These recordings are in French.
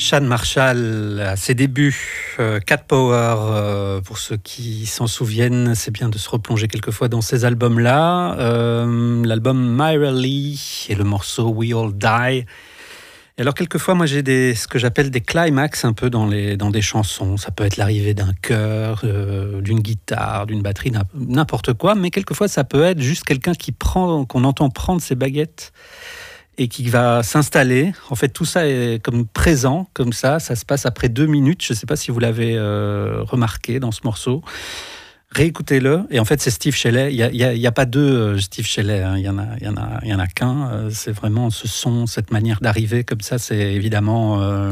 Sean Marshall, à ses débuts, Cat Power, pour ceux qui s'en souviennent, c'est bien de se replonger quelquefois dans ces albums-là. L'album Myra Lee et le morceau We All Die. Et alors quelquefois, moi j'ai ce que j'appelle des climax un peu dans des chansons. Ça peut être l'arrivée d'un chœur, d'une guitare, d'une batterie, n'importe quoi. Mais quelquefois, ça peut être juste quelqu'un qu'on entend prendre ses baguettes et qui va s'installer. En fait, tout ça est comme présent, comme ça se passe après 2 minutes. Je ne sais pas si vous l'avez remarqué dans ce morceau. Réécoutez-le. Et en fait, c'est Steve Shelley. Il y a pas deux Steve Shelley. Hein. Il y en a qu'un. C'est vraiment ce son, cette manière d'arriver comme ça. C'est évidemment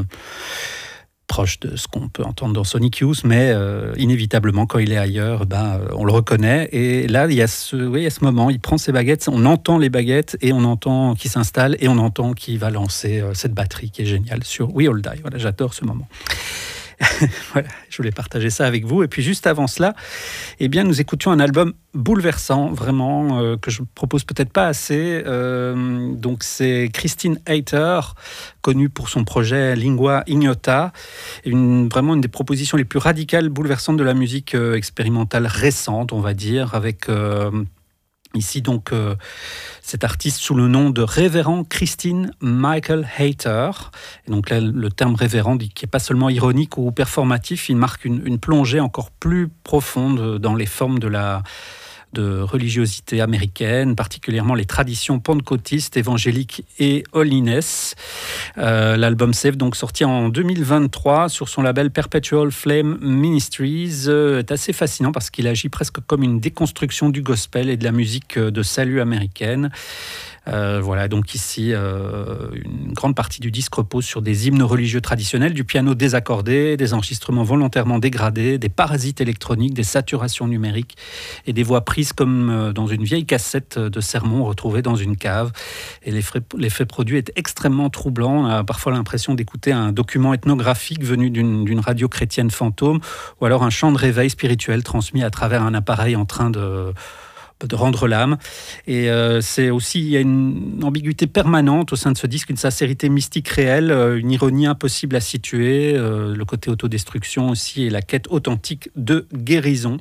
proche de ce qu'on peut entendre dans Sonic Youth, mais inévitablement, quand il est ailleurs, on le reconnaît. Et là, il y a ce moment, il prend ses baguettes, on entend les baguettes, et on entend qu'il s'installe, et on entend qu'il va lancer cette batterie qui est géniale sur We All Die. Voilà, j'adore ce moment. Voilà, je voulais partager ça avec vous. Et puis juste avant cela, nous écoutions un album bouleversant, vraiment, que je propose peut-être pas assez. Donc c'est Christine Hayter, connue pour son projet Lingua Ignota, vraiment une des propositions les plus radicales, bouleversantes de la musique expérimentale récente, on va dire, avec ici donc cet artiste sous le nom de Révérend Christine Michael Hayter. Et donc là, le terme révérend qui n'est pas seulement ironique ou performatif, il marque une plongée encore plus profonde dans les formes de religiosité américaine, particulièrement les traditions pentecôtistes, évangéliques et holiness. L'album Save, donc sorti en 2023 sur son label Perpetual Flame Ministries, est assez fascinant parce qu'il agit presque comme une déconstruction du gospel et de la musique de salut américaine. Voilà, donc ici, une grande partie du disque repose sur des hymnes religieux traditionnels, du piano désaccordé, des enregistrements volontairement dégradés, des parasites électroniques, des saturations numériques et des voix prises comme dans une vieille cassette de sermon retrouvée dans une cave. Et l'effet produit est extrêmement troublant. On a parfois l'impression d'écouter un document ethnographique venu d'une radio chrétienne fantôme, ou alors un chant de réveil spirituel transmis à travers un appareil en train de rendre l'âme. Et c'est aussi, il y a une ambiguïté permanente au sein de ce disque, une sincérité mystique réelle, une ironie impossible à situer, le côté autodestruction aussi et la quête authentique de guérison.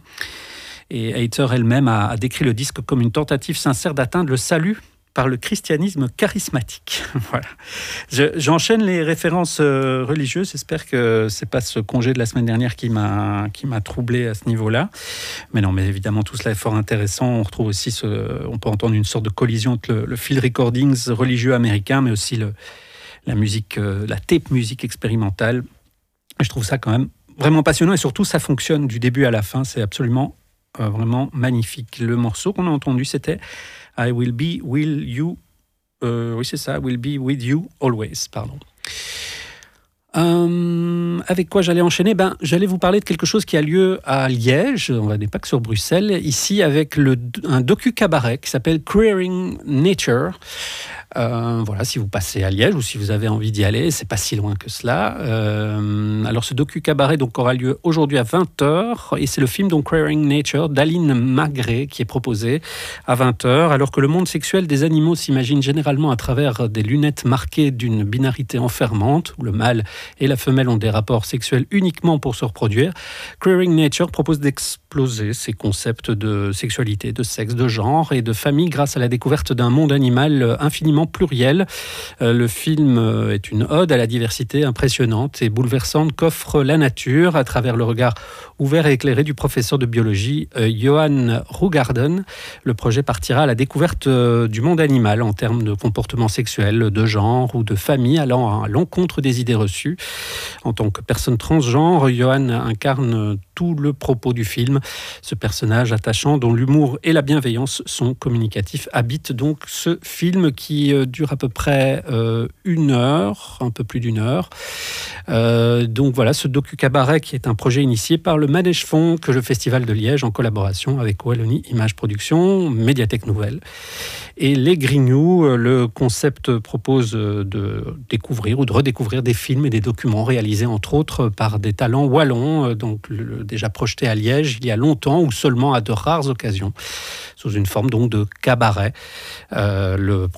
Et Hayter elle-même a décrit le disque comme une tentative sincère d'atteindre le salut par le christianisme charismatique. Voilà. J'enchaîne les références religieuses. J'espère que c'est pas ce congé de la semaine dernière qui m'a troublé à ce niveau-là. Mais non, mais évidemment, tout cela est fort intéressant. On retrouve aussi on peut entendre une sorte de collision entre le field recordings religieux américain, mais aussi la musique, la tape musique expérimentale. Et je trouve ça quand même vraiment passionnant, et surtout, ça fonctionne du début à la fin. C'est absolument vraiment magnifique. Le morceau qu'on a entendu, c'était I will be will you. Oui, c'est ça. Will be with you always. Pardon. Avec quoi j'allais enchaîner ? J'allais vous parler de quelque chose qui a lieu à Liège. On n'est pas que sur Bruxelles. Ici, avec un docu-cabaret qui s'appelle Queering Nature. Voilà, si vous passez à Liège ou si vous avez envie d'y aller, c'est pas si loin que cela. Alors ce docu-cabaret donc aura lieu aujourd'hui à 20h, et c'est le film donc Queering Nature d'Aline Magret qui est proposé à 20h, alors que le monde sexuel des animaux s'imagine généralement à travers des lunettes marquées d'une binarité enfermante, où le mâle et la femelle ont des rapports sexuels uniquement pour se reproduire. Queering Nature propose d'exploser ces concepts de sexualité, de sexe, de genre et de famille grâce à la découverte d'un monde animal infiniment pluriel. Le film est une ode à la diversité impressionnante et bouleversante qu'offre la nature à travers le regard ouvert et éclairé du professeur de biologie Johan Rougaarden. Le projet partira à la découverte du monde animal en termes de comportement sexuel, de genre ou de famille, allant à l'encontre des idées reçues. En tant que personne transgenre, Johan incarne tout le propos du film. Ce personnage attachant dont l'humour et la bienveillance sont communicatifs habite donc ce film qui dure à peu près 1 heure, un peu plus d'1 heure. Donc voilà, ce docu-cabaret qui est un projet initié par le Manège Fonds, que le Festival de Liège, en collaboration avec Wallonie Images Production, Médiathèque Nouvelle et Les Grignoux. Le concept propose de découvrir ou de redécouvrir des films et des documents réalisés entre autres par des talents wallons, donc déjà projetés à Liège il y a longtemps ou seulement à de rares occasions, sous une forme donc de cabaret. La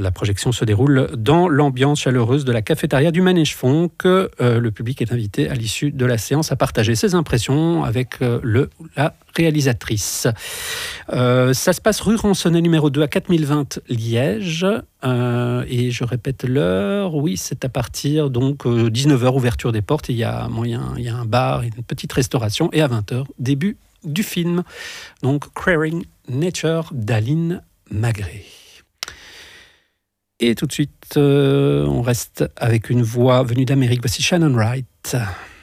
La projection se déroule dans l'ambiance chaleureuse de la cafétéria du Manège Font, que le public est invité à l'issue de la séance à partager ses impressions avec la réalisatrice. Ça se passe rue Ransonnet numéro 2 à 4020 Liège. Et je répète l'heure, oui, c'est à partir donc 19h, ouverture des portes. Il y a un bar, une petite restauration, et à 20h, début du film. Donc Queering Nature d'Aline Magré. Et tout de suite, on reste avec une voix venue d'Amérique. Voici Shannon Wright.